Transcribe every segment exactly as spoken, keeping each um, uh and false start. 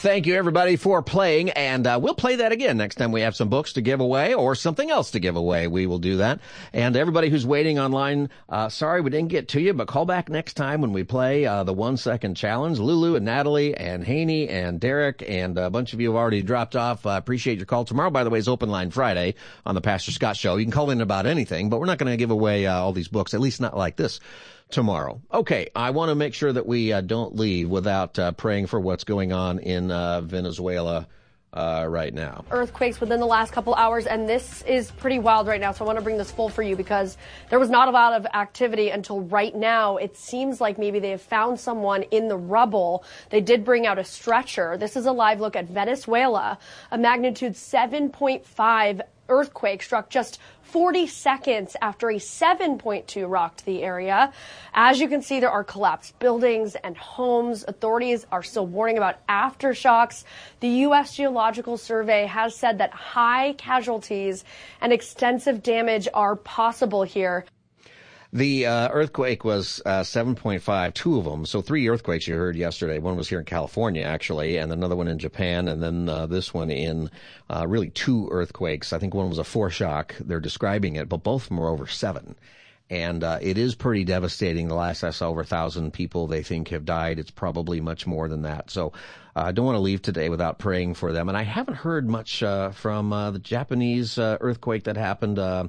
Thank you, everybody, for playing, and uh, we'll play that again next time we have some books to give away or something else to give away. We will do that. And everybody who's waiting online, uh, sorry we didn't get to you, but call back next time when we play uh, the one-second challenge. Lulu and Natalie and Haney and Derek and a bunch of you have already dropped off. I uh, appreciate your call. Tomorrow, by the way, is Open Line Friday on the Pastor Scott Show. You can call in about anything, but we're not going to give away uh, all these books, at least not like this. Tomorrow. Okay, I want to make sure that we uh, don't leave without uh, praying for what's going on in uh, Venezuela uh, right now. Earthquakes within the last couple hours, and this is pretty wild right now, so I want to bring this full for you because there was not a lot of activity until right now. It seems like maybe they have found someone in the rubble. They did bring out a stretcher. This is a live look at Venezuela. A magnitude seven point five earthquake struck just forty seconds after a seven point two rocked the area. As you can see, there are collapsed buildings and homes. Authorities are still warning about aftershocks. The U S Geological Survey has said that high casualties and extensive damage are possible here. The uh, earthquake was uh, seven point five, two of them. So three earthquakes you heard yesterday. One was here in California, actually, and another one in Japan, and then uh, this one in uh, really two earthquakes. I think one was a foreshock. They're describing it, but both of them are over seven. And uh, it is pretty devastating. The last I saw, over one thousand people they think have died. It's probably much more than that. So uh, I don't want to leave today without praying for them. And I haven't heard much uh, from uh, the Japanese uh, earthquake that happened, uh,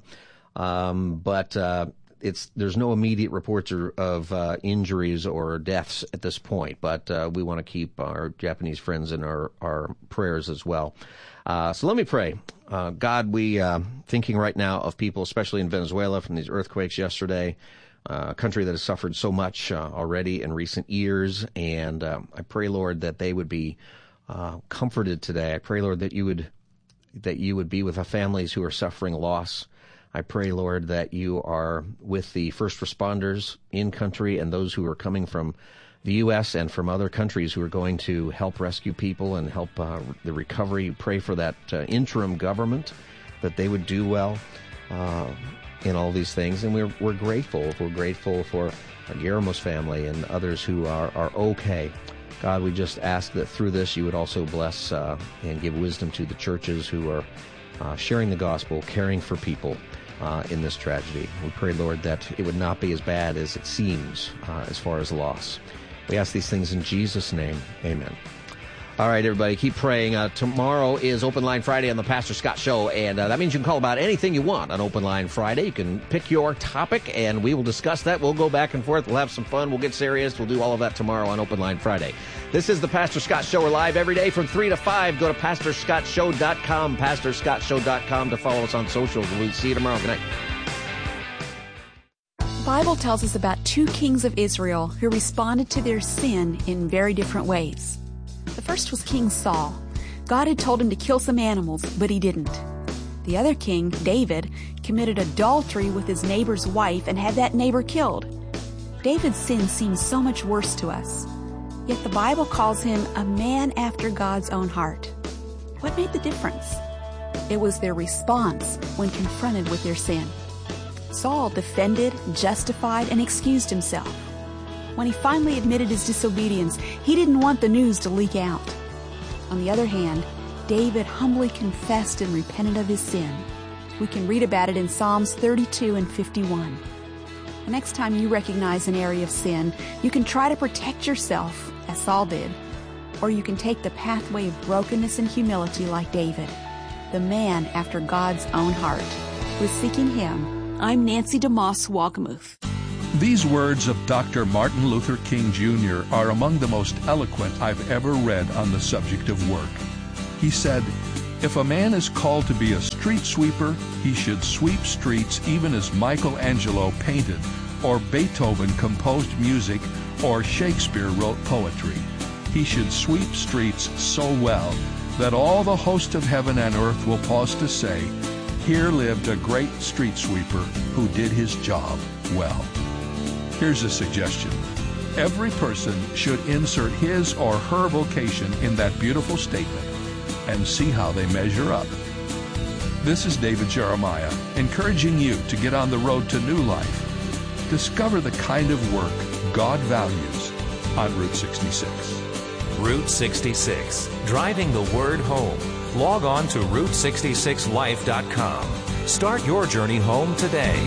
um, but uh, it's there's no immediate reports of uh, injuries or deaths at this point. But uh, we want to keep our Japanese friends in our, our prayers as well. Uh, so let me pray. Uh, God, we uh, thinking right now of people, especially in Venezuela, from these earthquakes yesterday, uh, a country that has suffered so much uh, already in recent years. And uh, I pray, Lord, that they would be uh, comforted today. I pray, Lord, that you would that you would be with the families who are suffering loss. I pray, Lord, that you are with the first responders in country and those who are coming from the U S and from other countries who are going to help rescue people and help uh, the recovery. Pray for that uh, interim government, that they would do well uh, in all these things. And we're we're grateful. We're grateful for Guillermo's family and others who are, are okay. God, we just ask that through this you would also bless uh, and give wisdom to the churches who are uh, sharing the gospel, caring for people uh, in this tragedy. We pray, Lord, that it would not be as bad as it seems uh, as far as loss. We ask these things in Jesus' name. Amen. All right, everybody, keep praying. Uh, tomorrow is Open Line Friday on the Pastor Scott Show, and uh, that means you can call about anything you want on Open Line Friday. You can pick your topic, and we will discuss that. We'll go back and forth. We'll have some fun. We'll get serious. We'll do all of that tomorrow on Open Line Friday. This is the Pastor Scott Show. We're live every day from three to five. Go to pastor scott show dot com, pastor scott show dot com to follow us on socials. We'll see you tomorrow. Good night. The Bible tells us about two kings of Israel who responded to their sin in very different ways. The first was King Saul. God had told him to kill some animals, but he didn't. The other king, David, committed adultery with his neighbor's wife and had that neighbor killed. David's sin seems so much worse to us. Yet the Bible calls him a man after God's own heart. What made the difference? It was their response when confronted with their sin. Saul defended, justified, and excused himself. When he finally admitted his disobedience, he didn't want the news to leak out. On the other hand, David humbly confessed and repented of his sin. We can read about it in Psalms thirty-two and fifty-one. The next time you recognize an area of sin, you can try to protect yourself, as Saul did, or you can take the pathway of brokenness and humility like David, the man after God's own heart. With Seeking Him, I'm Nancy DeMoss Walkamuth. These words of Doctor Martin Luther King Junior are among the most eloquent I've ever read on the subject of work. He said, "If a man is called to be a street sweeper, he should sweep streets even as Michelangelo painted, or Beethoven composed music, or Shakespeare wrote poetry. He should sweep streets so well that all the host of heaven and earth will pause to say, 'Here lived a great street sweeper who did his job well.'" Here's a suggestion. Every person should insert his or her vocation in that beautiful statement and see how they measure up. This is David Jeremiah, encouraging you to get on the road to new life. Discover the kind of work God values on Route sixty-six. Route sixty-six, driving the word home. Log on to route sixty-six life dot com. Start your journey home today.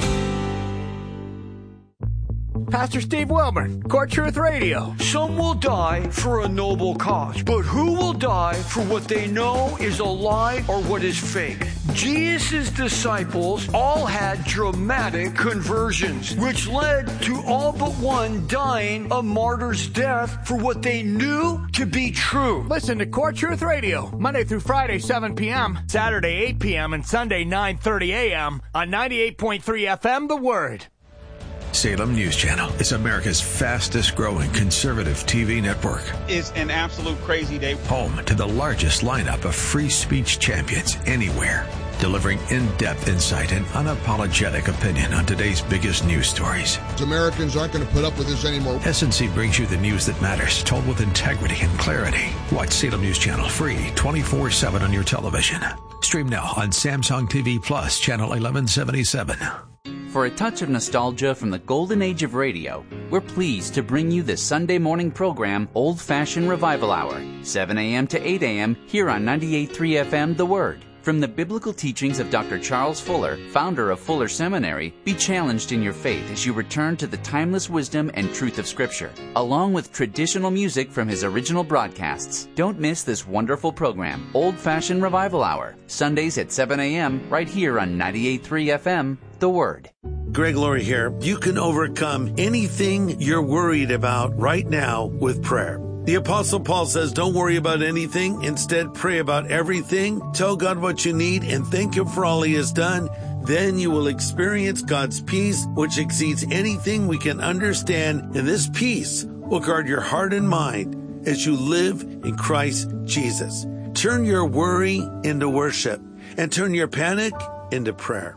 Pastor Steve Wilburn, Core Truth Radio. Some will die for a noble cause, but who will die for what they know is a lie or what is fake? Jesus' disciples all had dramatic conversions, which led to all but one dying a martyr's death for what they knew to be true. Listen to Core Truth Radio, Monday through Friday, seven p.m., Saturday, eight p.m., and Sunday, nine thirty a.m. on ninety-eight point three F M, The Word. Salem News Channel is America's fastest growing conservative T V network. It's an absolute crazy day. Home to the largest lineup of free speech champions anywhere. Delivering in-depth insight and unapologetic opinion on today's biggest news stories. Americans aren't going to put up with this anymore. S N C brings you the news that matters, told with integrity and clarity. Watch Salem News Channel free twenty-four seven on your television. Stream now on Samsung T V Plus, channel eleven seventy-seven. For a touch of nostalgia from the golden age of radio, we're pleased to bring you the Sunday morning program Old Fashioned Revival Hour, seven a.m. to eight a.m. here on ninety-eight point three F M, The Word. From the biblical teachings of Doctor Charles Fuller, founder of Fuller Seminary, be challenged in your faith as you return to the timeless wisdom and truth of Scripture, along with traditional music from his original broadcasts. Don't miss this wonderful program, Old Fashioned Revival Hour, Sundays at seven a.m. right here on ninety-eight point three F M, The Word. Greg Laurie here. You can overcome anything you're worried about right now with prayer. The Apostle Paul says, don't worry about anything. Instead, pray about everything. Tell God what you need and thank Him for all He has done. Then you will experience God's peace, which exceeds anything we can understand. And this peace will guard your heart and mind as you live in Christ Jesus. Turn your worry into worship and turn your panic into prayer.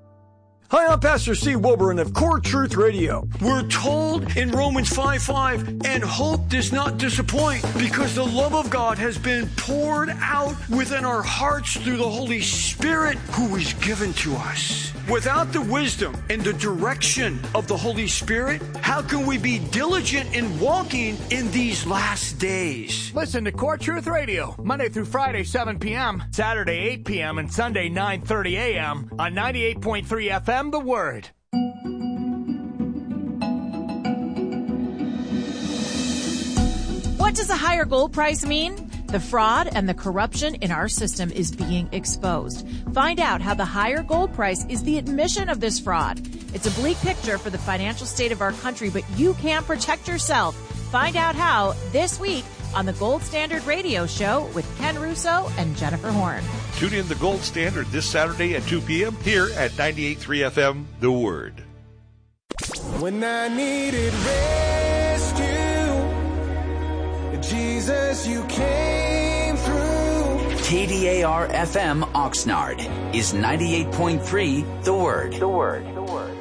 Hi, I'm Pastor Steve Wilburn of Core Truth Radio. We're told in Romans five five, and hope does not disappoint because the love of God has been poured out within our hearts through the Holy Spirit who is given to us. Without the wisdom and the direction of the Holy Spirit, how can we be diligent in walking in these last days? Listen to Core Truth Radio, Monday through Friday, seven p.m., Saturday, eight p.m., and Sunday, nine thirty a.m. on ninety-eight point three F M, The Word. What does a higher gold price mean? The fraud and the corruption in our system is being exposed. Find out how the higher gold price is the admission of this fraud. It's a bleak picture for the financial state of our country, but you can protect yourself. Find out how this week on the Gold Standard Radio Show with Ken Russo and Jennifer Horn. Tune in the Gold Standard this Saturday at two p.m. here at ninety-eight point three F M, The Word. When I needed rescue, Jesus, you came through. K D A R F M Oxnard is ninety-eight point three The Word. The Word. The Word.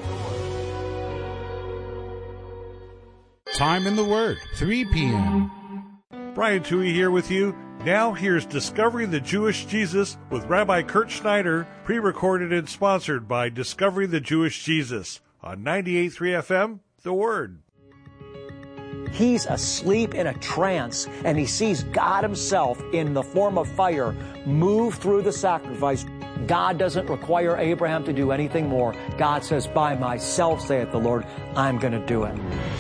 Time in the Word, three p.m. Brian Toohey here with you. Now here's Discovering the Jewish Jesus with Rabbi Kurt Schneider, pre-recorded and sponsored by Discovering the Jewish Jesus on ninety-eight point three F M, The Word. He's asleep in a trance, and he sees God himself in the form of fire move through the sacrifice. God doesn't require Abraham to do anything more. God says, by myself, saith the Lord, I'm going to do it.